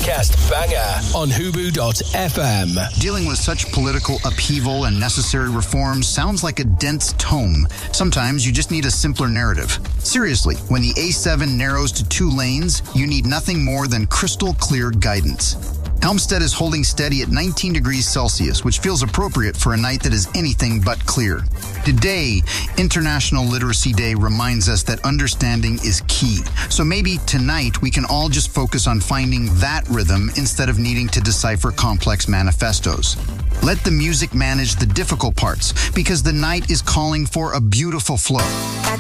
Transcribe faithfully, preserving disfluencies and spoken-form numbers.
podcast banger on hubu dot f m. Dealing with such political upheaval and necessary reforms sounds like a dense tome. Sometimes you just need a simpler narrative. Seriously, when the A seven narrows to two lanes, you need nothing more than crystal clear guidance. Helmstedt is holding steady at nineteen degrees Celsius, which feels appropriate for a night that is anything but clear. Today, International Literacy Day reminds us that understanding is key. So maybe tonight we can all just focus on finding that rhythm instead of needing to decipher complex manifestos. Let the music manage the difficult parts, because the night is calling for a beautiful flow.